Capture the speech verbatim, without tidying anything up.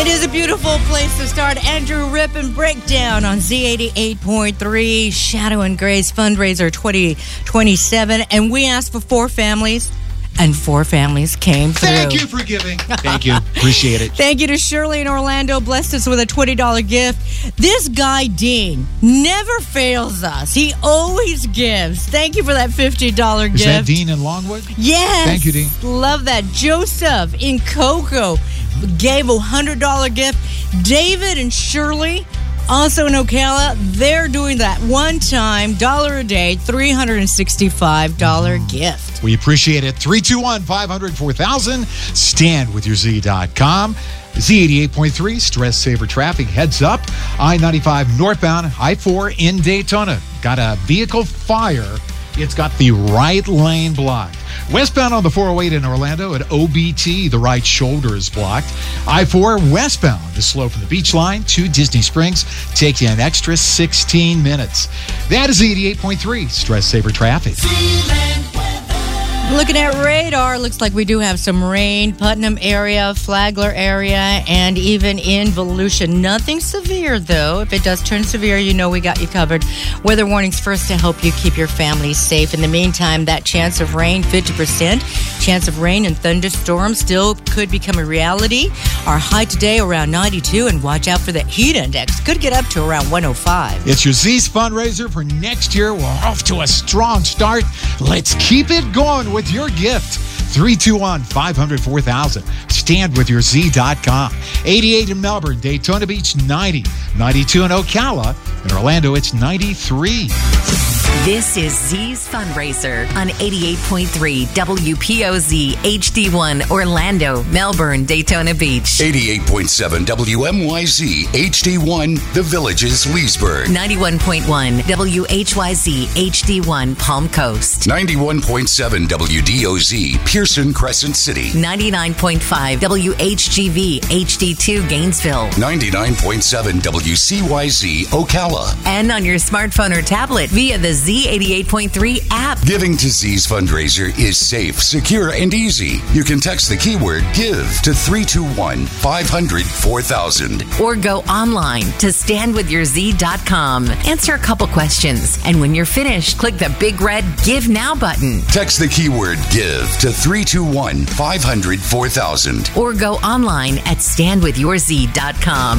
It is a beautiful place to start. Andrew Rip and Breakdown on Z eighty-eight point three, Shadow and Grace Fundraiser twenty twenty-seven. And we asked for four families, and four families came through. Thank you for giving. Thank you. Appreciate it. Thank you to Shirley in Orlando. Blessed us with a twenty dollars gift. This guy, Dean, never fails us. He always gives. Thank you for that fifty dollars Is gift. Is that Dean in Longwood? Yes. Thank you, Dean. Love that. Joseph in Cocoa gave a one hundred dollars gift. David and Shirley, also in Ocala, they're doing that one-time, dollar a day, three hundred sixty-five dollars gift. We appreciate it. three two one, five hundred, four thousand. stand with your z dot com. Z eighty-eight point three, Stress Saver Traffic. Heads up. I ninety-five northbound, I four in Daytona. Got a vehicle fire. It's got the right lane blocked. Westbound on the four oh eight in Orlando at O B T, the right shoulder is blocked. I four westbound is slow from the beach line to Disney Springs. Take you an extra sixteen minutes. That is eighty-eight point three, Stress Saver Traffic. Looking at radar, looks like we do have some rain. Putnam area, Flagler area, and even in Volusia. Nothing severe, though. If it does turn severe, you know we got you covered. Weather warnings first to help you keep your family safe. In the meantime, that chance of rain, fifty percent. Chance of rain and thunderstorms still could become a reality. Our high today around ninety-two, and watch out for the heat index. Could get up to around one oh five. It's your Z's fundraiser for next year. We're off to a strong start. Let's keep it going with your gift. three two one, five hundred, four thousand. stand with your z dot com. eighty-eight in Melbourne, Daytona Beach, ninety. ninety-two in Ocala. In Orlando, it's ninety-three. This is Z's Fundraiser on eighty-eight point three W P O Z H D one, Orlando, Melbourne, Daytona Beach. eighty-eight point seven W M Y Z H D one, The Villages, Leesburg. ninety-one point one W H Y Z H D one, Palm Coast. ninety-one point seven W D O Z, Pearson Crescent City. ninety-nine point five W H G V H D two, Gainesville. ninety-nine point seven W C Y Z, Ocala. And on your smartphone or tablet via the Z eighty-eight point three app. Giving to Z's fundraiser is safe, secure, and easy. You can text the keyword GIVE to three two one, five hundred, four thousand. Or go online to stand with your z dot com. Answer a couple questions, and when you're finished, click the big red Give Now button. Text the keyword GIVE to three two one, five hundred, four thousand. Or go online at stand with your z dot com.